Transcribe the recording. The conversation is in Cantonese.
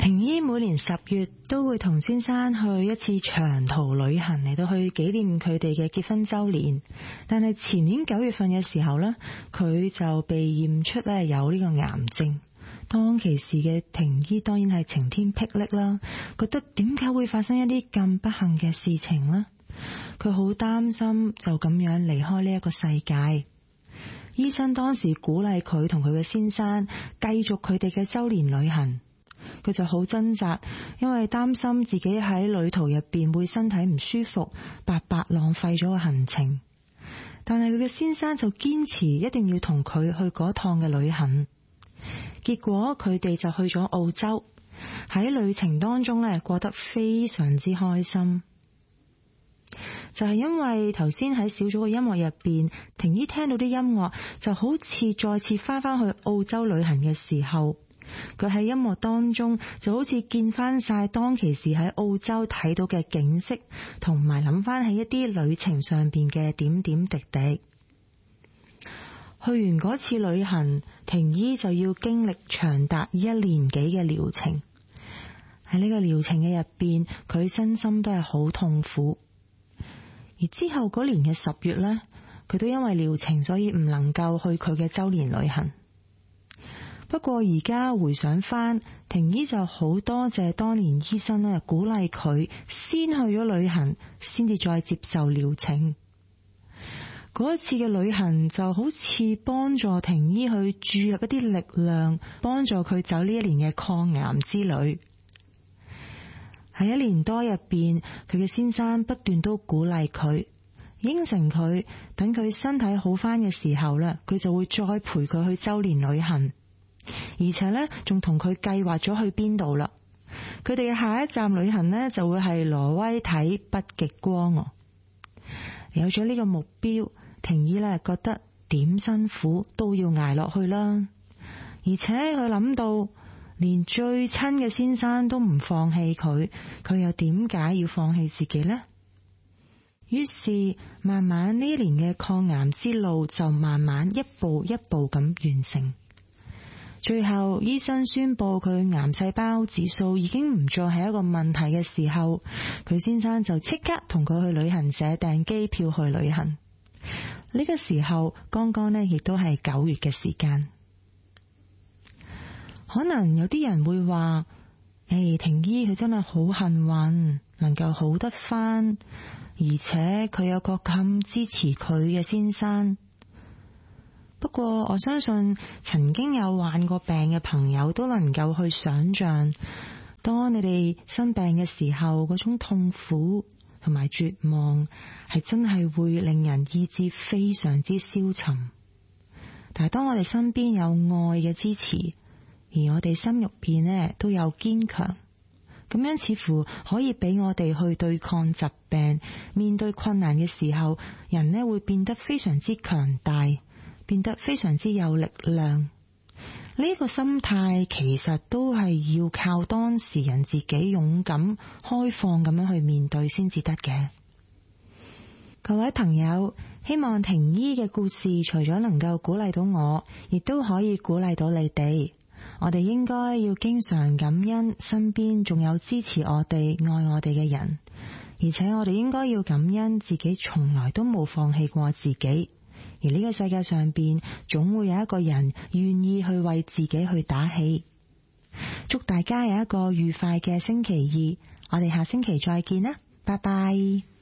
婷姨每年10月都會同先生去一次長途旅行嚟到去紀念佢哋嘅結婚週年，但係前年9月份嘅時候呢，佢就被驗出咧有呢個癌症。當其時嘅婷姨當然係晴天霹靂啦，覺得點解會發生一啲咁不幸嘅事情呢？佢好擔心就咁樣離開呢一個世界。醫生當時鼓勵佢同佢嘅先生繼續佢哋嘅週年旅行。佢就好掙扎，因為擔心自己喺旅途入邊會身體唔舒服，白白浪費咗個行程。但係佢嘅先生就堅持一定要同佢去嗰趟嘅旅行。結果佢哋就去咗澳洲，喺旅程當中咧過得非常之開心。就係因為頭先喺小組嘅音樂入邊，婷姨聽到啲音樂就好似再次翻返去澳洲旅行嘅時候。佢喺音樂當中就好似見翻晒當其時喺澳洲睇到嘅景色，同埋諗翻起一啲旅程上邊嘅點點滴滴。去完嗰次旅行，婷姨就要經歷長達1年幾嘅療程。喺呢個療程嘅入邊，佢身心都係好痛苦。而之後嗰年嘅10月呢，佢都因為療程所以唔能夠去佢嘅週年旅行。不過而家回想翻，婷姨就好多謝當年醫生咧鼓勵佢先去咗旅行，先至再接受療程。嗰一次嘅旅行就好似幫助婷姨去注入一啲力量，幫助佢走呢1年嘅抗癌之旅。喺1年多入邊，佢嘅先生不斷都鼓勵佢，應承佢等佢身體好翻嘅時候咧，佢就會再陪佢去週年旅行。而且呢，仲同佢計劃咗去邊度啦。佢哋嘅下一站旅行呢，就會係挪威睇北極光。有咗呢個目標，婷姨呢覺得點辛苦都要捱落去啦。而且佢諗到，連最親嘅先生都唔放棄佢，佢又點解要放棄自己呢？於是慢慢呢1年嘅抗癌之路就慢慢一步一步咁完成。最後醫生宣布佢癌細胞指數已經唔再係一個問題嘅時候，佢先生就即刻同佢去旅行社訂機票去旅行。呢個時候剛剛呢亦都係9月嘅時間。可能有啲人會話，婷姨佢真係好幸運，能夠好得返，而且佢有個咁支持佢嘅先生。不過我相信曾經有患過病嘅朋友都能夠去想象，當你哋生病嘅時候，嗰種痛苦同埋絕望係真係會令人意志非常之消沉。但係當我哋身邊有愛嘅支持，而我哋心入邊呢都有堅強，咁樣似乎可以俾我哋去對抗疾病，面對困難嘅時候，人呢會變得非常之強大，變得非常之有力量。呢個心態其實都係要靠當事人自己勇敢開放咁樣去面對先至得嘅。各位朋友，希望婷姨嘅故事除咗能夠鼓勵到我，亦都可以鼓勵到你哋。我哋應該要經常感恩身邊仲有支持我哋、愛我哋嘅人，而且我哋應該要感恩自己從來都冇放棄過自己。而呢個世界上邊總會有一個人願意去為自己去打氣。祝大家有一個愉快嘅星期二，我哋下星期再見啦，拜拜。